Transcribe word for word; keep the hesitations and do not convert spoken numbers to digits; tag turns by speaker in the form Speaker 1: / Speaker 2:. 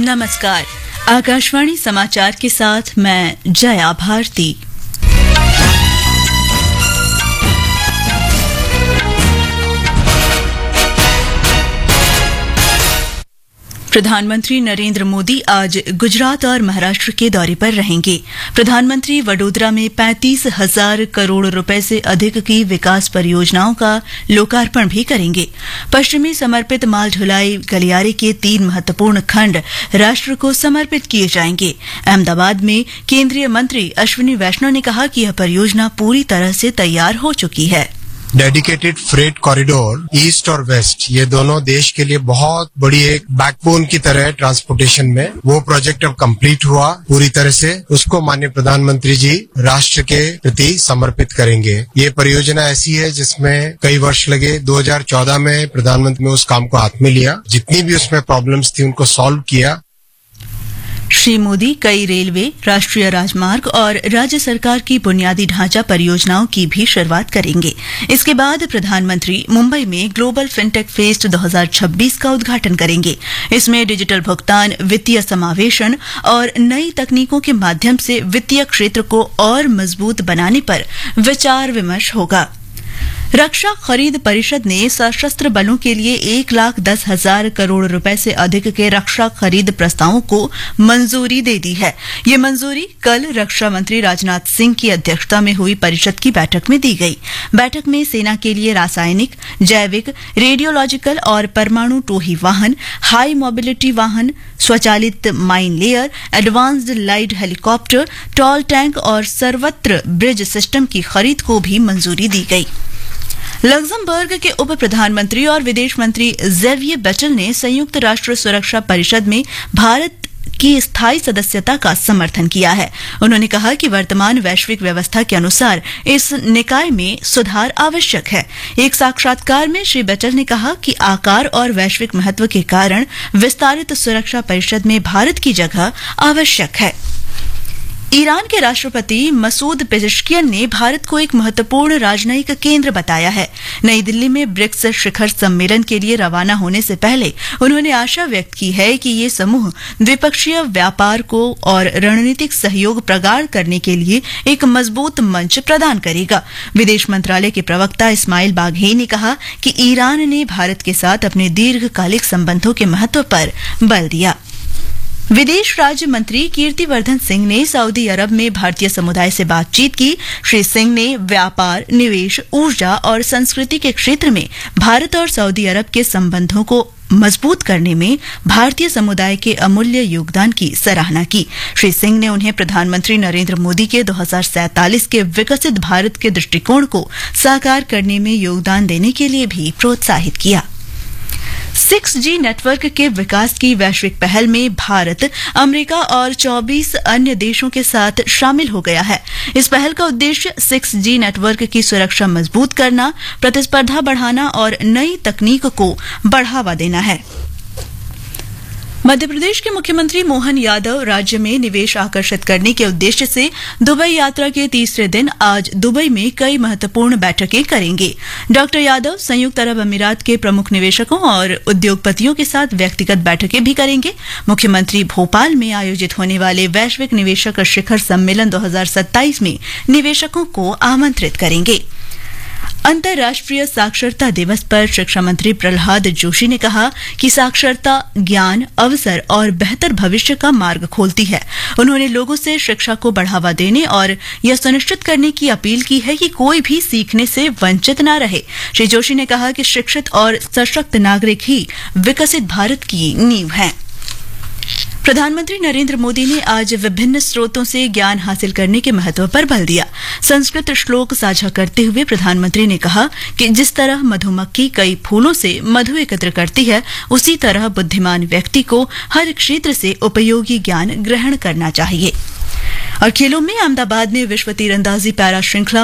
Speaker 1: नमस्कार। आकाशवाणी समाचार के साथ मैं जया भारती। प्रधानमंत्री नरेंद्र मोदी आज गुजरात और महाराष्ट्र के दौरे पर रहेंगे। प्रधानमंत्री वडोदरा में पैंतीस हजार करोड़ रुपए से अधिक की विकास परियोजनाओं का लोकार्पण भी करेंगे। पश्चिमी समर्पित माल ढुलाई गलियारे के तीन महत्वपूर्ण खंड राष्ट्र को समर्पित किए जाएंगे। अहमदाबाद में केंद्रीय मंत्री अश्विनी वैष्णव ने कहा कि यह परियोजना पूरी तरह से तैयार हो चुकी है।
Speaker 2: डेडिकेटेड फ्रेट कॉरिडोर ईस्ट और वेस्ट, ये दोनों देश के लिए बहुत बड़ी एक बैकबोन की तरह है ट्रांसपोर्टेशन में। वो प्रोजेक्ट अब कंप्लीट हुआ पूरी तरह से, उसको माननीय प्रधानमंत्री जी राष्ट्र के प्रति समर्पित करेंगे। ये परियोजना ऐसी है जिसमें कई वर्ष लगे। दो हज़ार चौदह में प्रधानमंत्री ने उस काम को हाथ में लिया, जितनी भी उसमें प्रॉब्लम्स थी उनको सॉल्व किया।
Speaker 1: श्री मोदी कई रेलवे, राष्ट्रीय राजमार्ग और राज्य सरकार की बुनियादी ढांचा परियोजनाओं की भी शुरुआत करेंगे। इसके बाद प्रधानमंत्री मुंबई में ग्लोबल फिनटेक फेस्ट दो हज़ार छब्बीस का उद्घाटन करेंगे। इसमें डिजिटल भुगतान, वित्तीय समावेशन और नई तकनीकों के माध्यम से वित्तीय क्षेत्र को और मजबूत बनाने पर विचार विमर्श होगा। रक्षा खरीद परिषद ने सशस्त्र बलों के लिए एक लाख दस हजार करोड़ रुपए से अधिक के रक्षा खरीद प्रस्तावों को मंजूरी दे दी है। ये मंजूरी कल रक्षा मंत्री राजनाथ सिंह की अध्यक्षता में हुई परिषद की बैठक में दी गई। बैठक में सेना के लिए रासायनिक, जैविक, रेडियोलॉजिकल और परमाणु टोही वाहन, हाई मोबिलिटी वाहन, स्वचालित mine layer, advanced light helicopter, toll tank और सर्वत्र ब्रिज सिस्टम की खरीद को भी मंजूरी दी गई। लग्जमबर्ग के उप प्रधानमंत्री और विदेश मंत्री ज़ेवियर बेटेल ने संयुक्त राष्ट्र सुरक्षा परिषद में भारत की स्थायी सदस्यता का समर्थन किया है। उन्होंने कहा कि वर्तमान वैश्विक व्यवस्था के अनुसार इस निकाय में सुधार आवश्यक है। एक साक्षात्कार में श्री बेटेल ने कहा कि आकार और वैश्विक महत्व के कारण विस्तारित सुरक्षा परिषद में भारत की जगह आवश्यक है। ईरान के राष्ट्रपति मसूद पेजेश्कियन ने भारत को एक महत्वपूर्ण राजनयिक केंद्र बताया है। नई दिल्ली में ब्रिक्स शिखर सम्मेलन के लिए रवाना होने से पहले उन्होंने आशा व्यक्त की है कि ये समूह द्विपक्षीय व्यापार को और रणनीतिक सहयोग प्रगाढ़ करने के लिए एक मजबूत मंच प्रदान करेगा। विदेश मंत्रालय के प्रवक्ता इस्माइल बाघेई ने कहा कि ईरान ने भारत के साथ अपने दीर्घकालिक संबंधों के महत्व पर बल दिया। विदेश राज्य मंत्री कीर्तिवर्धन सिंह ने सऊदी अरब में भारतीय समुदाय से बातचीत की। श्री सिंह ने व्यापार, निवेश, ऊर्जा और संस्कृति के क्षेत्र में भारत और सऊदी अरब के संबंधों को मजबूत करने में भारतीय समुदाय के अमूल्य योगदान की सराहना की। श्री सिंह ने उन्हें प्रधानमंत्री नरेंद्र मोदी के दो हज़ार सैंतालीस के विकसित भारत के दृष्टिकोण को साकार करने में योगदान देने के लिए भी प्रोत्साहित किया। सिक्स जी नेटवर्क के विकास की वैश्विक पहल में भारत, अमेरिका और चौबीस अन्य देशों के साथ शामिल हो गया है। इस पहल का उद्देश्य सिक्स जी नेटवर्क की सुरक्षा मजबूत करना, प्रतिस्पर्धा बढ़ाना और नई तकनीक को बढ़ावा देना है। मध्य प्रदेश के मुख्यमंत्री मोहन यादव राज्य में निवेश आकर्षित करने के उद्देश्य से दुबई यात्रा के तीसरे दिन आज दुबई में कई महत्वपूर्ण बैठकें करेंगे। डॉक्टर यादव संयुक्त अरब अमीरात के प्रमुख निवेशकों और उद्योगपतियों के साथ व्यक्तिगत बैठकें भी करेंगे। मुख्यमंत्री भोपाल में आयोजित होने वाले वैश्विक निवेशक शिखर सम्मेलन दो हज़ार सत्ताईस में निवेशकों को आमंत्रित करेंगे। अंतर्राष्ट्रीय साक्षरता दिवस पर शिक्षा मंत्री प्रहलाद जोशी ने कहा कि साक्षरता ज्ञान, अवसर और बेहतर भविष्य का मार्ग खोलती है। उन्होंने लोगों से शिक्षा को बढ़ावा देने और यह सुनिश्चित करने की अपील की है कि कोई भी सीखने से वंचित न रहे। श्री जोशी ने कहा कि शिक्षित और सशक्त नागरिक ही विकसित भारत की नींव हैं। प्रधानमंत्री नरेंद्र मोदी ने आज विभिन्न स्रोतों से ज्ञान हासिल करने के महत्व पर बल दिया। संस्कृत श्लोक साझा करते हुए प्रधानमंत्री ने कहा कि जिस तरह मधुमक्खी कई फूलों से मधु एकत्र करती है, उसी तरह बुद्धिमान व्यक्ति को हर क्षेत्र से उपयोगी ज्ञान ग्रहण करना चाहिए। और खेलों में अहमदाबाद में विश्व तीरंदाजी पैरा श्रृंखला